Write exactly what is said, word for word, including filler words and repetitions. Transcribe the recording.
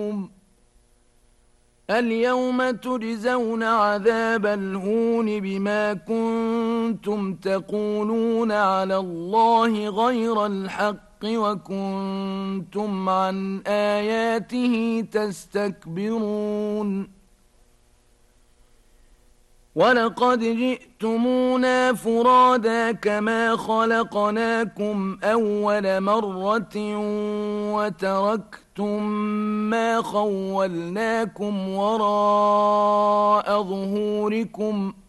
اليوم تجزون عذاب الهون بما كنتم تقولون على الله غير الحق وكنتم عن آياته تستكبرون ولقد جئتمونا فرادا كما خلقناكم أول مرة وتركتم ما خولناكم وراء ظهوركم